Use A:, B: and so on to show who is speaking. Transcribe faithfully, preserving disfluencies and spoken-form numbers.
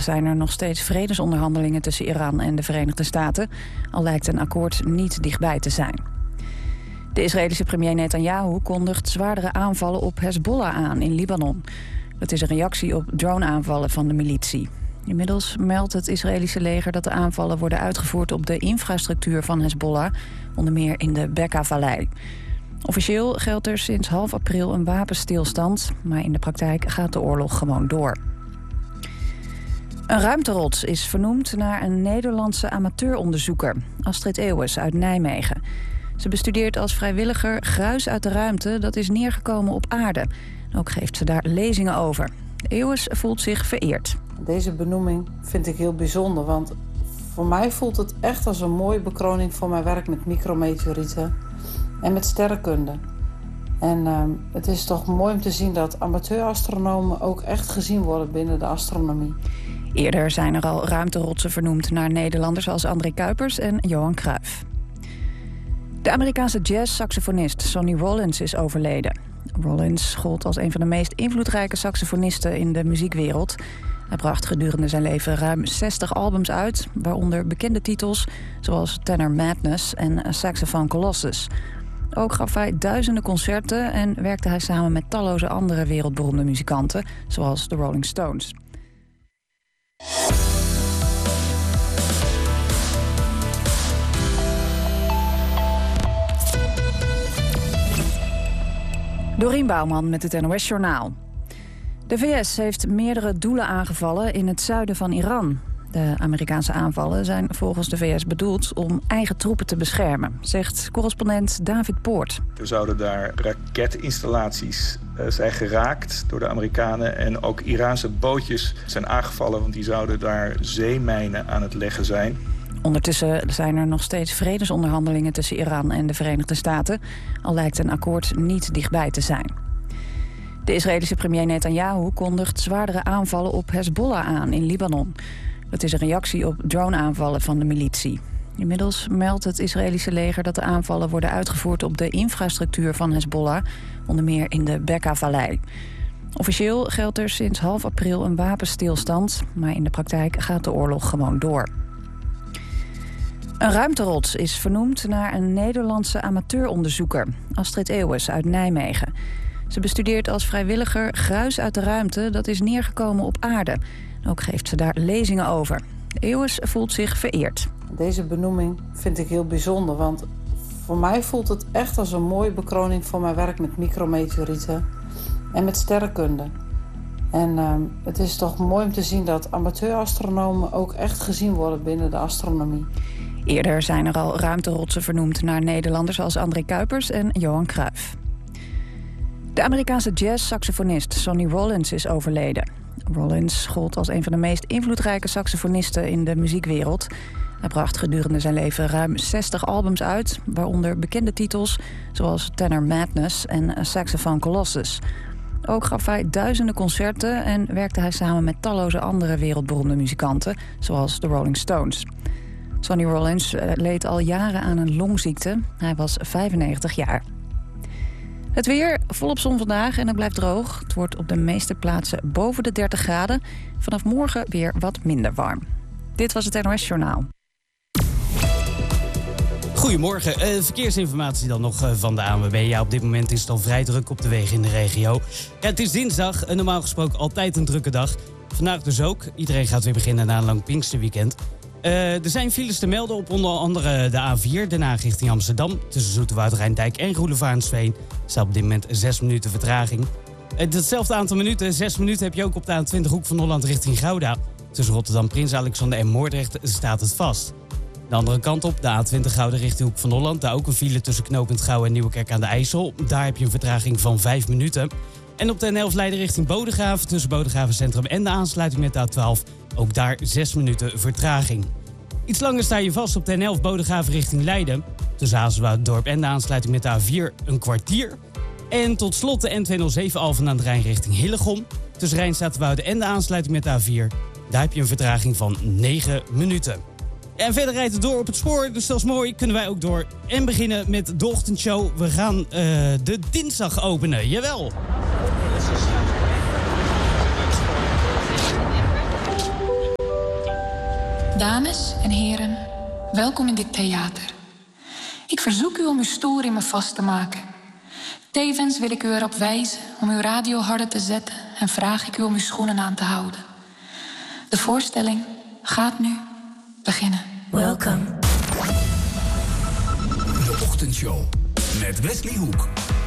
A: zijn er nog steeds vredesonderhandelingen tussen Iran en de Verenigde Staten, al lijkt een akkoord niet dichtbij te zijn. De Israëlische premier Netanyahu kondigt zwaardere aanvallen op Hezbollah aan in Libanon. Dat is een reactie op drone-aanvallen van de militie. Inmiddels meldt het Israëlische leger dat de aanvallen worden uitgevoerd op de infrastructuur van Hezbollah, onder meer in de Bekaa-vallei. Officieel geldt er sinds half april een wapenstilstand, maar in de praktijk gaat de oorlog gewoon door. Een ruimterots is vernoemd naar een Nederlandse amateuronderzoeker, Astrid Eeuwes uit Nijmegen. Ze bestudeert als vrijwilliger gruis uit de ruimte dat is neergekomen op aarde. Ook geeft ze daar lezingen over. Eeuwes voelt zich vereerd.
B: Deze benoeming vind ik heel bijzonder, want voor mij voelt het echt als een mooie bekroning voor mijn werk met micrometeorieten en met sterrenkunde. En uh, het is toch mooi om te zien dat amateurastronomen ook echt gezien worden binnen de astronomie.
A: Eerder zijn er al ruimterotsen vernoemd naar Nederlanders als André Kuipers en Johan Cruijff. De Amerikaanse jazz-saxofonist Sonny Rollins is overleden. Rollins gold als een van de meest invloedrijke saxofonisten in de muziekwereld. Hij bracht gedurende zijn leven ruim zestig albums uit, waaronder bekende titels zoals Tenor Madness en Saxophone Colossus. Ook gaf hij duizenden concerten en werkte hij samen met talloze andere wereldberoemde muzikanten, zoals de Rolling Stones. Dorien Bouwman met het N O S-journaal. De V S heeft meerdere doelen aangevallen in het zuiden van Iran. De Amerikaanse aanvallen zijn volgens de V S bedoeld om eigen troepen te beschermen, zegt correspondent David Poort.
C: Er zouden daar raketinstallaties uh, zijn geraakt door de Amerikanen en ook Iraanse bootjes zijn aangevallen, want die zouden daar zeemijnen aan het leggen zijn.
A: Ondertussen zijn er nog steeds vredesonderhandelingen tussen Iran en de Verenigde Staten, al lijkt een akkoord niet dichtbij te zijn. De Israëlische premier Netanyahu kondigt zwaardere aanvallen op Hezbollah aan in Libanon. Dat is een reactie op drone-aanvallen van de militie. Inmiddels meldt het Israëlische leger dat de aanvallen worden uitgevoerd op de infrastructuur van Hezbollah, onder meer in de Bekaa-vallei. Officieel geldt er sinds half april een wapenstilstand, maar in de praktijk gaat de oorlog gewoon door. Een ruimterots is vernoemd naar een Nederlandse amateuronderzoeker, Astrid Eeuwes uit Nijmegen. Ze bestudeert als vrijwilliger gruis uit de ruimte dat is neergekomen op aarde. Ook geeft ze daar lezingen over. Eeuwes voelt zich vereerd.
B: Deze benoeming vind ik heel bijzonder, want voor mij voelt het echt als een mooie bekroning voor mijn werk met micrometeorieten en met sterrenkunde. En uh, het is toch mooi om te zien dat amateurastronomen ook echt gezien worden binnen de astronomie.
A: Eerder zijn er al ruimterotsen vernoemd naar Nederlanders als André Kuipers en Johan Cruijff. De Amerikaanse jazz-saxofonist Sonny Rollins is overleden. Rollins gold als een van de meest invloedrijke saxofonisten in de muziekwereld. Hij bracht gedurende zijn leven ruim zestig albums uit, waaronder bekende titels zoals Tenor Madness en Saxophone Colossus. Ook gaf hij duizenden concerten en werkte hij samen met talloze andere wereldberoemde muzikanten, zoals de Rolling Stones. Sonny Rollins leed al jaren aan een longziekte. Hij was vijfennegentig jaar. Het weer, volop zon vandaag en het blijft droog. Het wordt op de meeste plaatsen boven de dertig graden. Vanaf morgen weer wat minder warm. Dit was het N O S-journaal.
D: Goedemorgen, uh, verkeersinformatie dan nog uh, van de A N W B. Ja, op dit moment is het al vrij druk op de wegen in de regio. Ja, het is dinsdag, uh, normaal gesproken altijd een drukke dag. Vandaag dus ook. Iedereen gaat weer beginnen na een lang Pinksterweekend. Uh, er zijn files te melden op onder andere de A vier, Den Haag richting Amsterdam. Tussen Zoeterwoude Rijndijk en Roelevarensveen staat op dit moment zes minuten vertraging. Uh, hetzelfde aantal minuten, zes minuten, heb je ook op de A twintig Hoek van Holland richting Gouda. Tussen Rotterdam, Prins Alexander en Moordrecht staat het vast. De andere kant op, de A twintig Gouden richting Hoek van Holland. Daar ook een file tussen knooppunt Gouwen en Nieuwekerk aan de IJssel. Daar heb je een vertraging van vijf minuten. En op de N elf Leiden richting Bodegraven, tussen Bodegraven Centrum en de aansluiting met de A twaalf... ook daar zes minuten vertraging. Iets langer sta je vast op de N elf Bodegraven richting Leiden. Tussen Hazelwoudendorp en de aansluiting met de A vier een kwartier. En tot slot de N tweehonderdzeven Alphen aan de Rijn richting Hillegom. Tussen Rijnstatenwoude en de aansluiting met de A vier. Daar heb je een vertraging van negen minuten. En verder rijdt het door op het spoor, dus dat is mooi. Kunnen wij ook door en beginnen met de ochtendshow. We gaan uh, de dinsdag openen, jawel.
E: Dames en heren, welkom in dit theater. Ik verzoek u om uw stoel in me vast te maken. Tevens wil ik u erop wijzen om uw radio harder te zetten en vraag ik u om uw schoenen aan te houden. De voorstelling gaat nu beginnen.
F: Welkom. De ochtendshow met Wesley Hoek.